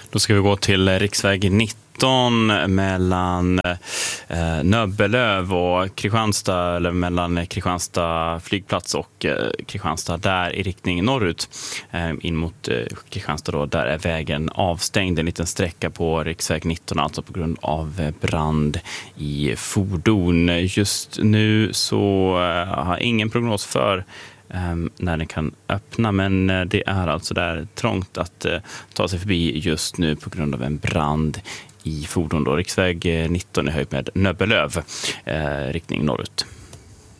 Då ska vi gå till riksväg 19 mellan Nöbbelöv och Kristianstad, eller mellan Kristianstad flygplats och Kristianstad, där i riktning norrut in mot Kristianstad då, där är vägen avstängd, en liten sträcka på riksväg 19, alltså på grund av brand i fordon. Just nu så har ingen prognos för när den kan öppna, men det är alltså där trångt att ta sig förbi just nu på grund av en brand i fordon då. Riksväg 19 är höjd med Nöbbelöv, riktning norrut.